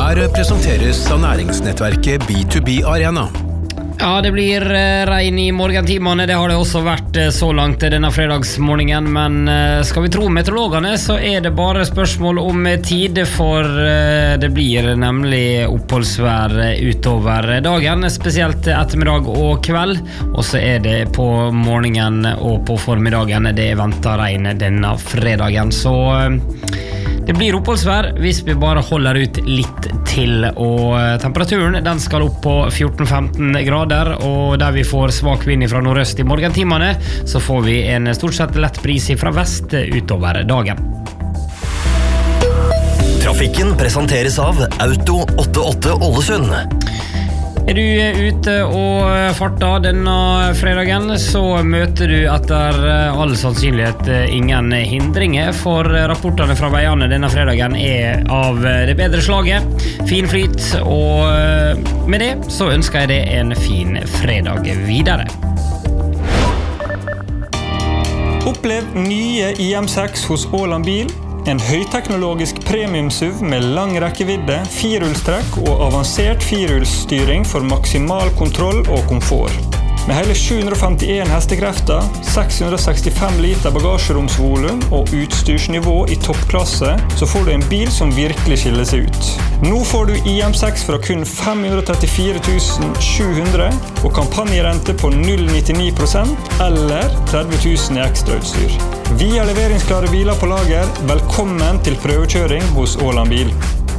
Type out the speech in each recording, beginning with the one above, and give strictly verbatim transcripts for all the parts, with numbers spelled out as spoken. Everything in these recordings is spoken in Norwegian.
Her presenteres av næringsnettverket B to B Arena. Ja, det blir regn i morgentimene, det har det også vært så langt denne fredagsmorgenen, men skal vi tro meteorologene så er det bare spørsmål om tid, for det blir nemlig oppholdsvær utover dagen, spesielt ettermiddag og kveld, og så er det på morgenen og på formiddagen det er ventet regn denne fredagen, så det blir oppholdsvær hvis vi bare holder ut litt til, og temperaturen den skal opp på fjorten til femten grader, og der vi får svak vind fra nordøst i morgentimene, så får vi en stort sett lett bris fra vest utover dagen. Trafikken presenteres av Auto åttiåtte Ålesund. Er du ute og farter denne fredagen, så møter du etter all sannsynlighet ingen hindringer, for rapportene fra veiene denne fredagen er av det bedre slaget. Fin flyt, og med det så ønsker jeg deg en fin fredag videre. Opplev nye I M seks hos Åland Bil. En høyteknologisk premium-SUV med lang rekkevidde, firehjulstrekk og avansert firehjulsstyring for maksimal kontroll og komfort. Med hele sju hundre og femtien hestekrefter, seks hundre og sekstifem liter bagasjeromsvolum og utstyrsnivå I toppklasse, så får du en bil som virkelig skiller seg ut. Nå får du I M seks fra kun fem hundre og trettifire tusen sju hundre og kampanjerente på null komma nittini prosent eller tretti tusen I ekstrautstyr. Vi har leveringsklare biler på lager. Velkommen til prøvekjøring hos Åland Bil.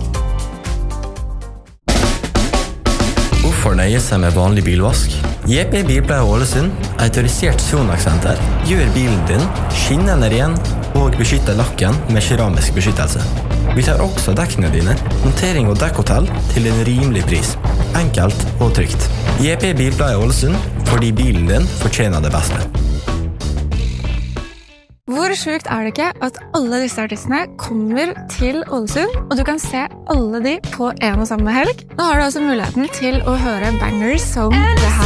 Hvorfor nøye seg med vanlig bilvask? J P Bilpleie Ålesund, autorisert Sonax-senter, gjør bilen din skinnende ren og beskytter lakken med keramisk beskyttelse. Vi tar også dekkene dine, montering og dekkhotell til en rimelig pris. Enkelt og trygt. J P Bilpleie Ålesund, fordi bilen din fortjener det beste. Hvor sjukt er det ikke at alle disse artistene kommer til Ålesund, og du kan se alle de på en og samme helg? Nå har du altså muligheten til å høre bangers som det her.